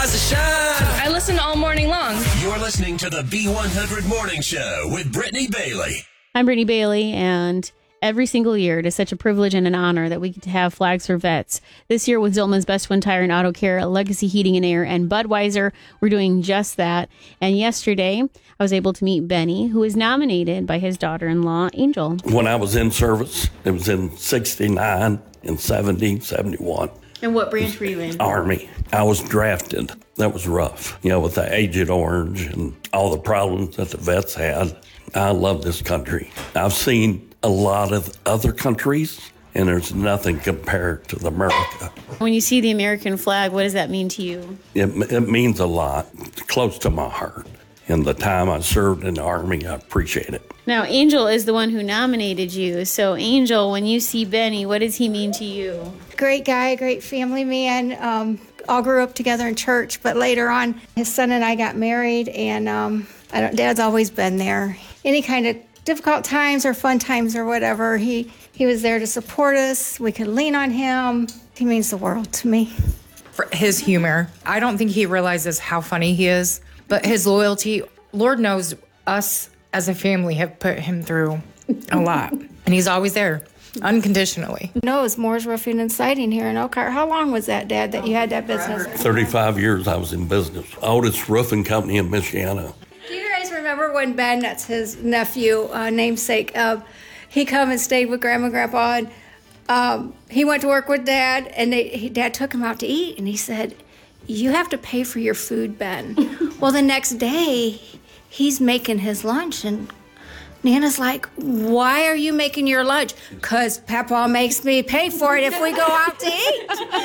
rise to shine. I listen all morning long. You're listening to the B100 Morning Show with Brittany Bailey. I'm Brittany Bailey, and every single year it is such a privilege and an honor that we get to have flags for vets. This year with Zolman's Best One Tire and Auto Care, Legacy Heating and Air, and Budweiser, we're doing just that. And yesterday, I was able to meet Benny, who was nominated by his daughter-in-law, Angel. When I was in service, it was in 69 and 70, 71. And what branch were you in? Army. I was drafted. That was rough, with the Agent Orange and all the problems that the vets had. I love this country. I've seen a lot of other countries, and there's nothing compared to America. When you see the American flag, what does that mean to you? It means a lot. It's close to my heart. And the time I served in the Army, I appreciate it. Now, Angel is the one who nominated you. So, Angel, when you see Benny, what does he mean to you? Great guy, great family man. All grew up together in church, but later on, his son and I got married, and Dad's always been there. Any kind of difficult times or fun times or whatever, he was there to support us. We could lean on him. He means the world to me. For his humor, I don't think he realizes how funny he is, but his loyalty, Lord knows us as a family have put him through a lot, and he's always there. Unconditionally. No, it's Moore's Roofing and Siding here in Elkhart. How long was that, Dad, that you had that business? 35 years I was in business. Oldest roofing company in Michiana. Do you guys remember when Ben, that's his nephew, namesake, he come and stayed with Grandma and Grandpa, and he went to work with Dad, and Dad took him out to eat, and he said, "You have to pay for your food, Ben." Well, the next day, he's making his lunch, and Nana's like, "Why are you making your lunch?" "'Cause Papa makes me pay for it if we go out to eat."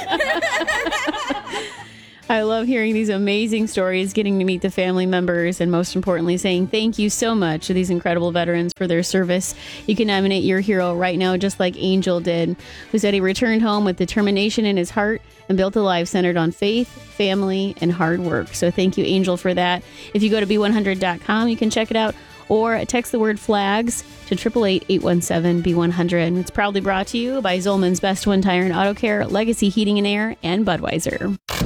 I love hearing these amazing stories, getting to meet the family members, and most importantly, saying thank you so much to these incredible veterans for their service. You can nominate your hero right now, just like Angel did, who said he returned home with determination in his heart and built a life centered on faith, family, and hard work. So thank you, Angel, for that. If you go to b100.com, you can check it out, or text the word FLAGS to 888-817-B100. It's proudly brought to you by Zolman's Best One Tire and Auto Care, Legacy Heating and Air, and Budweiser.